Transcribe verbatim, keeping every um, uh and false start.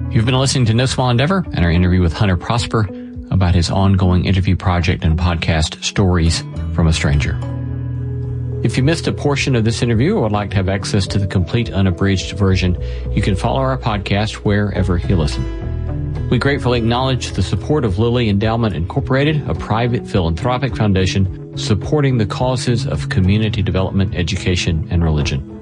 You've been listening to No Small Endeavor and our interview with Hunter Prosper about his ongoing interview project and podcast, Stories from a Stranger. If you missed a portion of this interview or would like to have access to the complete unabridged version, you can follow our podcast wherever you listen. We gratefully acknowledge the support of Lilly Endowment Incorporated, a private philanthropic foundation supporting the causes of community development, education, and religion.